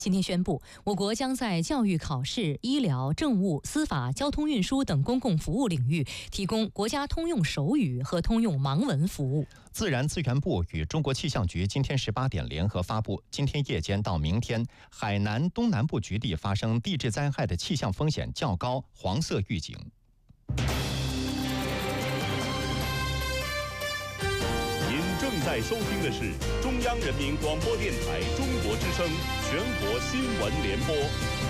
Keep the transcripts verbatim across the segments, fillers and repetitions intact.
今天宣布，我国将在教育、考试、医疗、政务、司法、交通运输等公共服务领域提供国家通用手语和通用盲文服务。 自然资源部与中国气象局今天十八点联合发布，今天夜间到明天，海南东南部局地发生地质灾害的气象风险较高，黄色预警。 您正在收听的是中央人民广播电台中国之声全国新闻联播。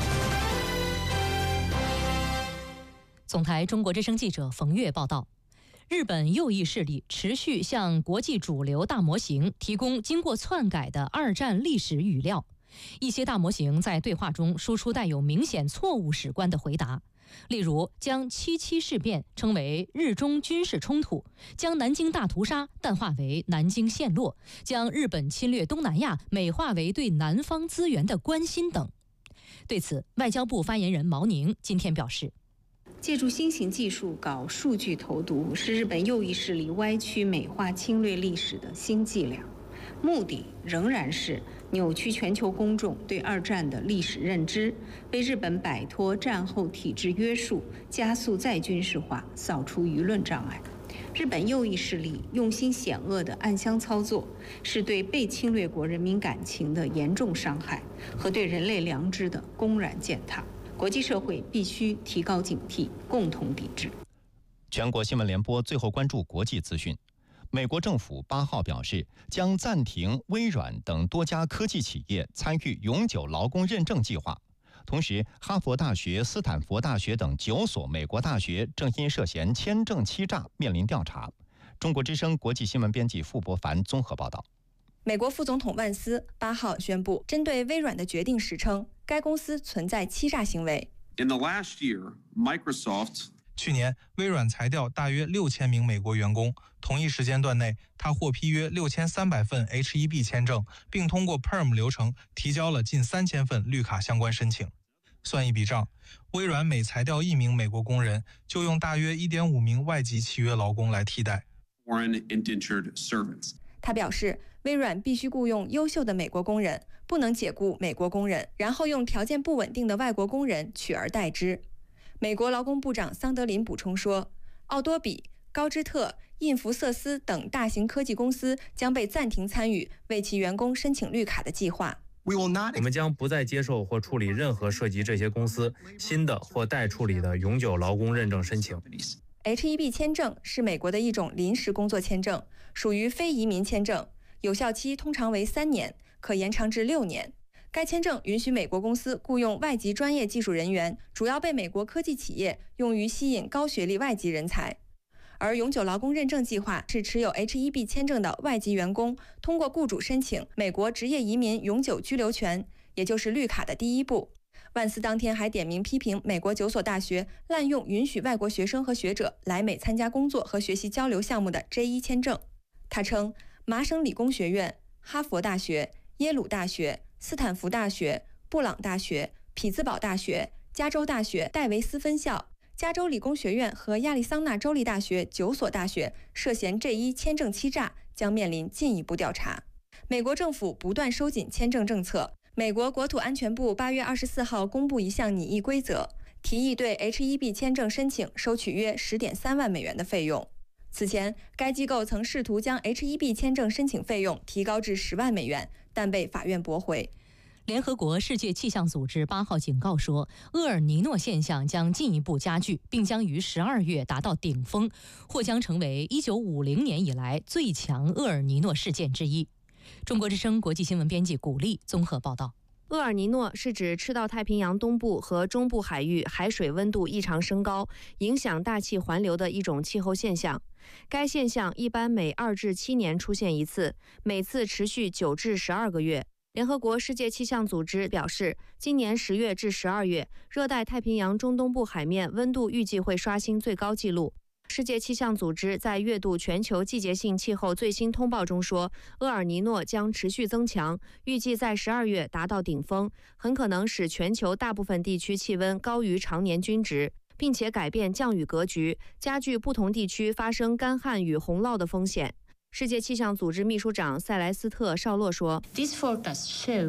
总台中国之声记者冯月报道，日本右翼势力持续向国际主流大模型提供经过篡改的二战历史语料，一些大模型在对话中输出带有明显错误史观的回答。例如，将七七事变称为日中军事冲突，将南京大屠杀淡化为南京陷落，将日本侵略东南亚美化为对南方资源的关心等。对此，外交部发言人毛宁今天表示， 借助新型技术搞数据投毒，是日本右翼势力歪曲美化侵略历史的新伎俩，目的仍然是扭曲全球公众对二战的历史认知，为日本摆脱战后体制约束、加速再军事化扫除舆论障碍。日本右翼势力用心险恶的暗箱操作，是对被侵略国人民感情的严重伤害和对人类良知的公然践踏。国际社会必须提高警惕，共同抵制。 全国新闻联播最后关注国际资讯。美国政府八号表示，将暂停微软等多家科技企业参与永久劳工认证计划。同时，哈佛大学、斯坦福大学等九所美国大学正因涉嫌签证欺诈面临调查。中国之声国际新闻编辑傅博凡综合报道。 美国副总统万斯八号宣布，针对微软的决定时称，该公司存在欺诈行为。 In the last year, Microsoft 去年，微软裁掉大约六千名美国员工。同一时间段内，他获批约六千三百份 H 一 B 签证，并通过 P E R M 流程提交了近三千份绿卡相关申请。算一笔账，微软每裁掉一名美国工人，就用大约 一点五名外籍契约劳工来替代。 Foreign indentured servants。 他表示，微软必须雇佣优秀的美国工人，不能解雇美国工人，然后用条件不稳定的外国工人取而代之。美国劳工部长桑德林补充说，奥多比、高芝特、印福瑟斯等大型科技公司将被暂停参与为其员工申请绿卡的计划。 我们将不再接受或处理任何涉及这些公司新的或待处理的永久劳工认证申请。 H 一 B 签证是美国的一种临时工作签证，属于非移民签证，有效期通常为三年，可延长至六年。该签证允许美国公司雇佣外籍专业技术人员，主要被美国科技企业用于吸引高学历外籍人才。而永久劳工认证计划是持有 H 一 B 签证的外籍员工通过雇主申请美国职业移民永久居留权，也就是绿卡的第一步。万斯当天还点名批评美国九所大学滥用允许外国学生和学者来美参加工作和学习交流项目的 J 一 签证。他称，麻省理工学院、哈佛大学、耶鲁大学、斯坦福大学、布朗大学、匹兹堡大学、加州大学戴维斯分校、加州理工学院和亚利桑那州立大学九所大学涉嫌 J 一 签证欺诈，将面临进一步调查。美国政府不断收紧签证政策。美国国土安全部八月二十四号公布一项拟议规则，提议对 H 一 B 签证申请收取约 十点三万美元的费用。此前，该机构曾试图将 H 一 B 签证申请费用提高至十万美元，但被法院驳回。 联合国世界气象组织八号警告说，厄尔尼诺现象将进一步加剧，并将于十二月达到顶峰，或将成为一九五零年以来最强厄尔尼诺事件之一。中国之声国际新闻编辑古丽综合报道。 厄尔尼诺是指赤道太平洋东部和中部海域海水温度异常升高，影响大气环流的一种气候现象。该现象一般每二至七年出现一次，每次持续九至十二个月。联合国世界气象组织表示，今年十月至十二月，热带太平洋中东部海面温度预计会刷新最高纪录。世界气象组织在月度全球季节性气候最新通报中说，厄尔尼诺将持续增强，预计在十二月达到顶峰，很可能使全球大部分地区气温高于常年均值，并且改变降雨格局，加剧不同地区发生干旱与洪涝的风险。世界气象组织秘书长塞莱斯特·绍洛说， These forecasts show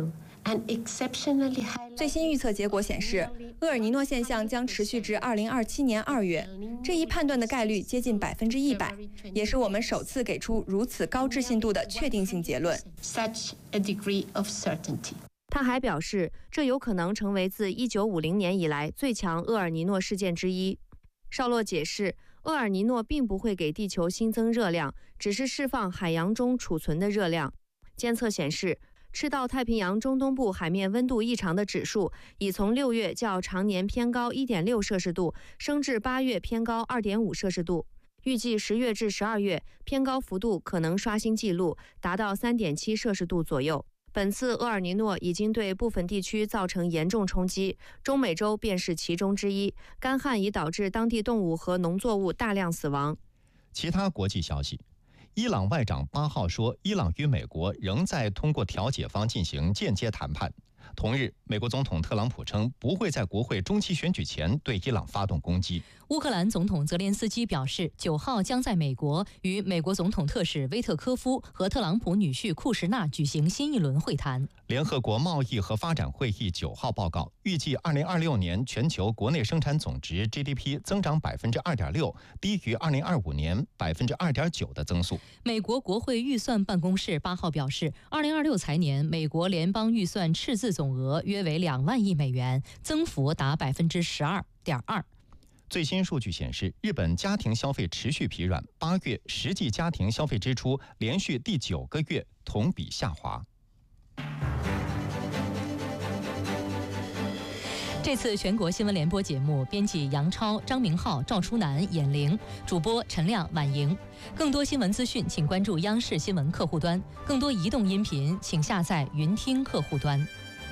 最新预测结果显示，厄尔尼诺现象将持续至二零二七年二月。这一判断的概率接近百分之一百，也是我们首次给出如此高置信度的确定性结论。 他还表示，这有可能成为自一九五零年以来最强厄尔尼诺事件之一。绍洛解释，厄尔尼诺并不会给地球新增热量，只是释放海洋中储存的热量。监测显示，赤道太平洋中东部海面温度异常的指数已从六月较常年偏高 一点六摄氏度升至八月偏高 二点五摄氏度。预计十月至十二月偏高幅度可能刷新纪录，达到 三点七摄氏度左右。本次厄尔尼诺已经对部分地区造成严重冲击，中美洲便是其中之一。干旱已导致当地动物和农作物大量死亡。 其他国际消息，伊朗外长八号说，伊朗与美国仍在通过调解方进行间接谈判。同日，美国总统特朗普称不会在国会中期选举前对伊朗发动攻击。 乌克兰总统泽连斯基表示，九号将在美国与美国总统特使威特科夫和特朗普女婿库什纳举行新一轮会谈。 联合国贸易和发展会议九号报告，预计二零二六年全球国内生产总值 G D P 增长百分之二点六，低于二零二五年百分之二点九的增速。 美国国会预算办公室八号表示，二零二六财年美国联邦预算赤字总额约为两万亿美元，增幅达百分之十二点二。 最新数据显示，日本家庭消费持续疲软，八月实际家庭消费支出连续第九个月同比下滑。 这次全国新闻联播节目，编辑杨超、张明浩、赵淑楠、闫玲，主播陈亮、婉莹。更多新闻资讯，请关注央视新闻客户端；更多移动音频，请下载云听客户端。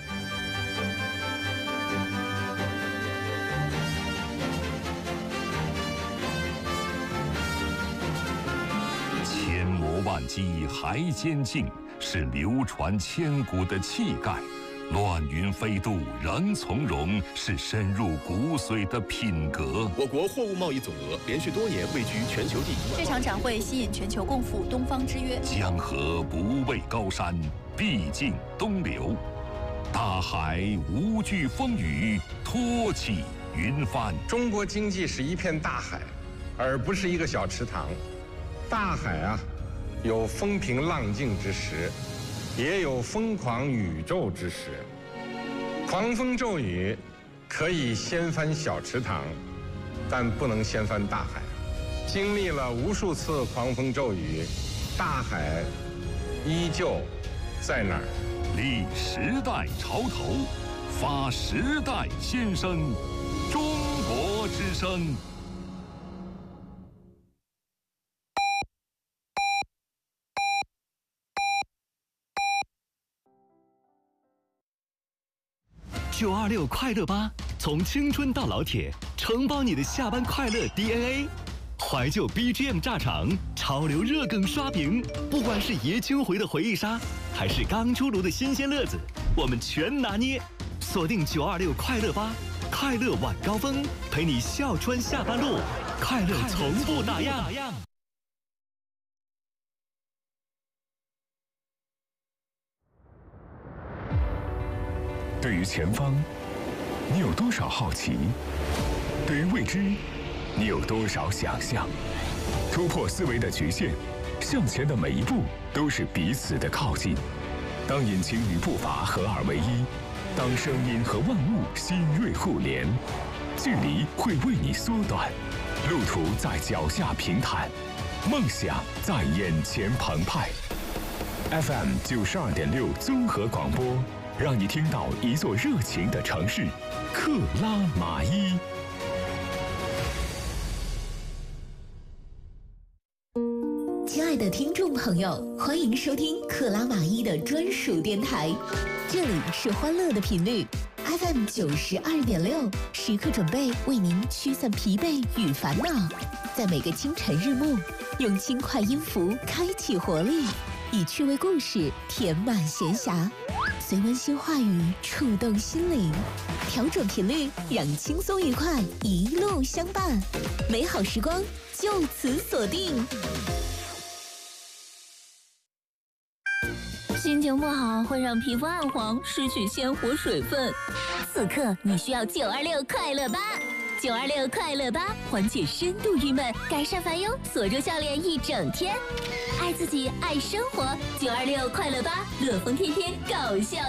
千磨万击还坚劲，是流传千古的气概。乱云飞渡仍从容，是深入骨髓的品格。 我国货物贸易总额连续多年位居全球第一。 这场展会吸引全球共赴东方之约。 江河不畏高山，必尽东流；大海无惧风雨，托起云帆。 中国经济是一片大海，而不是一个小池塘。大海啊，有风平浪静之时，也有疯狂宇宙之时。狂风骤雨可以掀翻小池塘，但不能掀翻大海。经历了无数次狂风骤雨，大海依旧在那儿。 立时代潮头，发时代先声，中国之声。 九二六快乐吧，从青春到老铁，承包你的下班快乐 D N A。怀旧 B G M 炸场，潮流热梗刷屏，不管是爷青回的回忆杀，还是刚出炉的新鲜乐子，我们全拿捏。锁定九二六快乐吧，快乐晚高峰，陪你笑穿下班路，快乐从不打烊。 对于前方，你有多少好奇？对于未知，你有多少想象？突破思维的局限，向前的每一步都是彼此的靠近。当引擎与步伐合二为一，当声音和万物新锐互联，距离会为你缩短，路途在脚下平坦，梦想在眼前澎湃。F M 九十二点六综合广播。让你听到一座热情的城市，克拉玛依。 亲爱的听众朋友，欢迎收听克拉玛依的专属电台，这里是欢乐的频率 F M 九十二点六，时刻准备为您驱散疲惫与烦恼，在每个清晨日暮，用轻快音符开启活力，以趣味故事填满闲暇。随温馨话语触动心灵，调整频率，让轻松愉快一路相伴，美好时光就此锁定。 新旧情不好会让皮肤暗黄，失去鲜活水分。此刻你需要九二六快乐吧。九二六快乐吧，缓解深度郁闷，改善烦忧，锁住笑脸一整天。爱自己，爱生活，九二六快乐吧，乐疯天天，搞笑